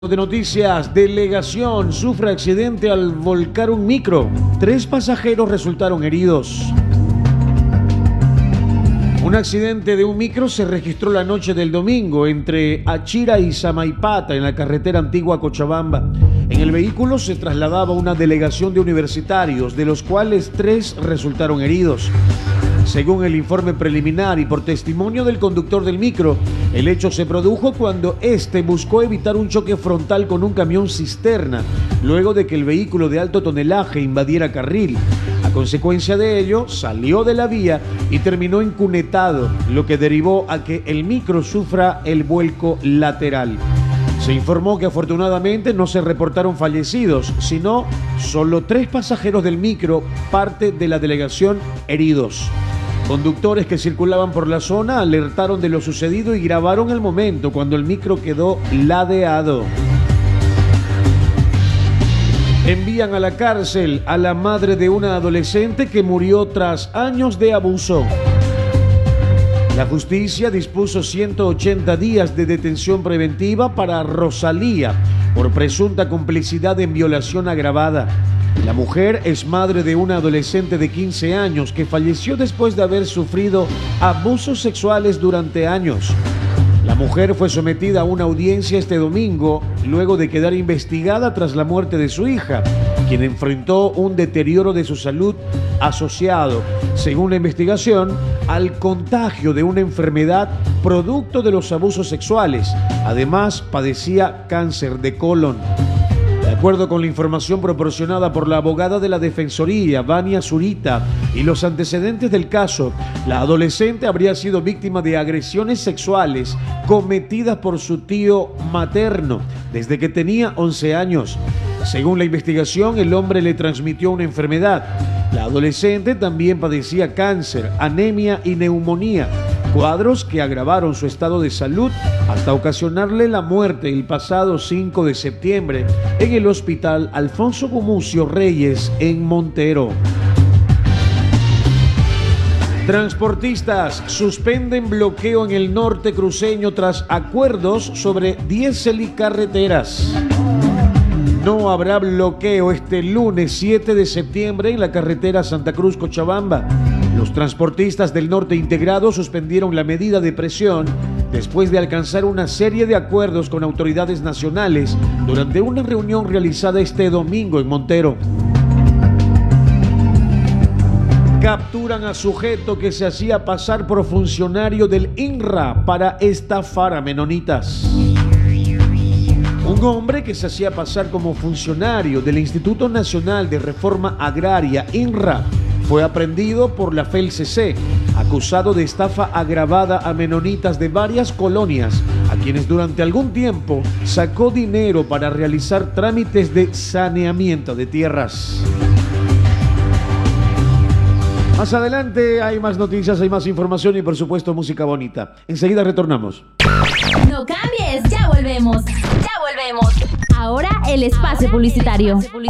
De noticias, delegación sufre accidente al volcar un micro. 3 pasajeros resultaron heridos. Un accidente de un micro se registró la noche del domingo entre Achira y Samaipata en la carretera antigua Cochabamba. En el vehículo se trasladaba una delegación de universitarios, de los cuales 3 resultaron heridos. Según el informe preliminar y por testimonio del conductor del micro, el hecho se produjo cuando éste buscó evitar un choque frontal con un camión cisterna, luego de que el vehículo de alto tonelaje invadiera carril. A consecuencia de ello, salió de la vía y terminó encunetado, lo que derivó a que el micro sufra el vuelco lateral. Se informó que afortunadamente no se reportaron fallecidos, sino solo 3 pasajeros del micro, parte de la delegación, heridos. Conductores que circulaban por la zona alertaron de lo sucedido y grabaron el momento cuando el micro quedó ladeado. Envían a la cárcel a la madre de una adolescente que murió tras años de abuso. La justicia dispuso 180 días de detención preventiva para Rosalía por presunta complicidad en violación agravada. La mujer es madre de una adolescente de 15 años que falleció después de haber sufrido abusos sexuales durante años. La mujer fue sometida a una audiencia este domingo luego de quedar investigada tras la muerte de su hija, quien enfrentó un deterioro de su salud asociado, según la investigación, al contagio de una enfermedad producto de los abusos sexuales. Además, padecía cáncer de colon. De acuerdo con la información proporcionada por la abogada de la Defensoría, Vania Zurita, y los antecedentes del caso, la adolescente habría sido víctima de agresiones sexuales cometidas por su tío materno desde que tenía 11 años. Según la investigación, el hombre le transmitió una enfermedad. La adolescente también padecía cáncer, anemia y neumonía, cuadros que agravaron su estado de salud hasta ocasionarle la muerte el pasado 5 de septiembre en el Hospital Alfonso Gumucio Reyes en Montero. Transportistas suspenden bloqueo en el norte cruceño tras acuerdos sobre diésel y carreteras. No habrá bloqueo este lunes 7 de septiembre en la carretera Santa Cruz-Cochabamba. Los transportistas del norte integrado suspendieron la medida de presión después de alcanzar una serie de acuerdos con autoridades nacionales durante una reunión realizada este domingo en Montero. Capturan a sujeto que se hacía pasar por funcionario del INRA para estafar a menonitas. Un hombre que se hacía pasar como funcionario del Instituto Nacional de Reforma Agraria, INRA, fue aprehendido por la FELCC, acusado de estafa agravada a menonitas de varias colonias, a quienes durante algún tiempo sacó dinero para realizar trámites de saneamiento de tierras. Más adelante hay más noticias, hay más información y por supuesto música bonita. Enseguida retornamos. No cambies, ya volvemos. Ya volvemos. Ahora el espacio publicitario.